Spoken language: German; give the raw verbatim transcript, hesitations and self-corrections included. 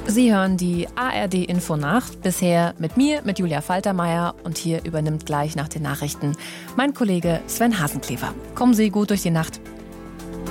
Sie hören die A R D-Infonacht, bisher mit mir, mit Julia Faltermeier, und hier übernimmt gleich nach den Nachrichten mein Kollege Sven Hasenklever. Kommen Sie gut durch die Nacht.